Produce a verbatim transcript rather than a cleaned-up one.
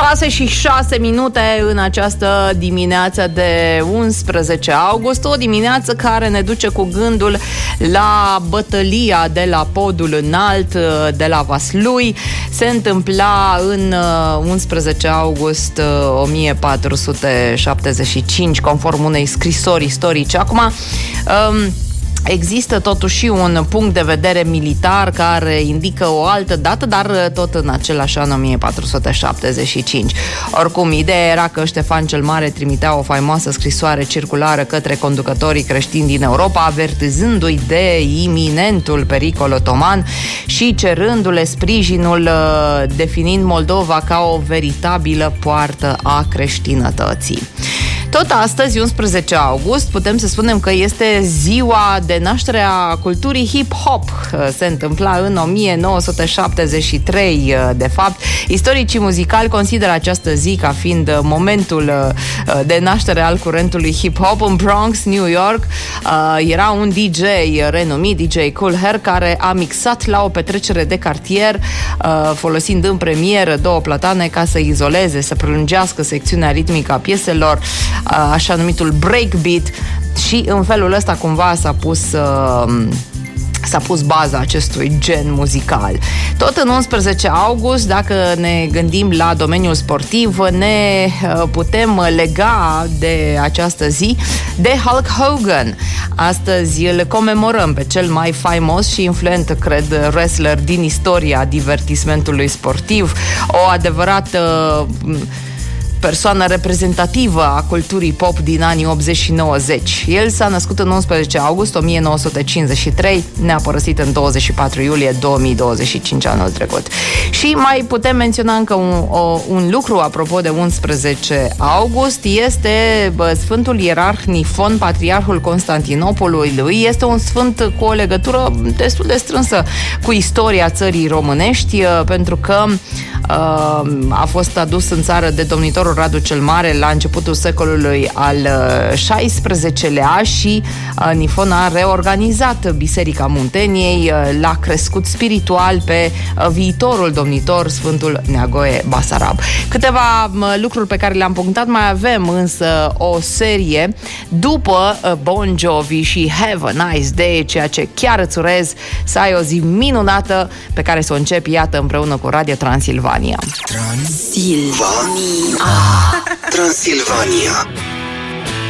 șase și șase minute în această dimineață de unsprezece august, o dimineață care ne duce cu gândul la bătălia de la Podul Înalt, de la Vaslui. Se întâmpla în unsprezece august o mie patru sute șaptezeci și cinci, conform unei scrisori istorice. Acum, um, există totuși un punct de vedere militar care indică o altă dată, dar tot în același an, o mie patru sute șaptezeci și cinci. Oricum, ideea era că Ștefan cel Mare trimitea o faimoasă scrisoare circulară către conducătorii creștini din Europa, avertizându-i de iminentul pericol otoman și cerându-le sprijinul, definind Moldova ca o veritabilă poartă a creștinătății. Tot astăzi, unsprezece august, putem să spunem că este ziua de naștere a culturii hip-hop. Se întâmpla în o mie nouă sute șaptezeci și trei, de fapt. Istoricii muzicali consideră această zi ca fiind momentul de naștere al curentului hip-hop. În Bronx, New York, era un D J renumit, D J Kool Herc, care a mixat la o petrecere de cartier, folosind în premieră două platane ca să izoleze, să prelungească secțiunea ritmică a pieselor, așa numitul breakbeat, și în felul ăsta cumva s-a pus s-a pus baza acestui gen muzical. Tot în unsprezece august, dacă ne gândim la domeniul sportiv, ne putem lega de această zi de Hulk Hogan. Astăzi îl comemorăm pe cel mai faimos și influent, cred, wrestler din istoria divertismentului sportiv, o adevărată persoană reprezentativă a culturii pop din anii optzeci și nouăzeci. El s-a născut în unsprezece august o mie nouă sute cincizeci și trei, ne-a părăsit în douăzeci și patru iulie două mii douăzeci și cinci, anul trecut. Și mai putem menționa încă un, o, un lucru apropo de unsprezece august, este bă, Sfântul Ierarh Nifon, patriarhul Constantinopolului. Este un sfânt cu o legătură destul de strânsă cu istoria țării românești, pentru că uh, a fost adus în țară de domnitorul Radu cel Mare la începutul secolului al șaisprezecelea și Nifon a reorganizat Biserica Munteniei, l-a crescut spiritual pe viitorul domnitor, Sfântul Neagoe Basarab. Câteva lucruri pe care le-am punctat, mai avem însă o serie după Bon Jovi și Have a Nice Day, ceea ce chiar îți urez să ai o zi minunată pe care să o începi, iată, împreună cu Radio Transilvania. Transilvania. Transilvania.